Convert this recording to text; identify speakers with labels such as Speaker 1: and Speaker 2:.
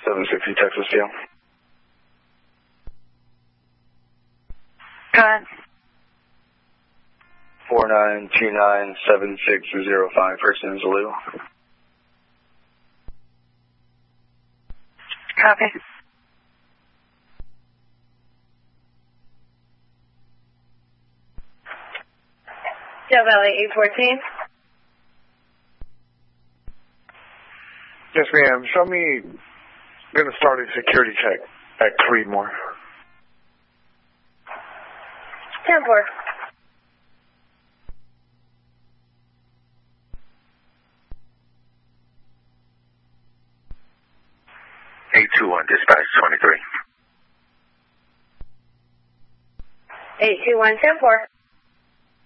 Speaker 1: 760 Texas Steel.
Speaker 2: Go ahead.
Speaker 1: 49297605, first name Zulu.
Speaker 2: Copy. Del Valley 814.
Speaker 1: Yes, ma'am. Show me, going to start a security check at Creedmoor.
Speaker 2: 10-4.
Speaker 3: Dispatch 23.
Speaker 2: 821 10-4.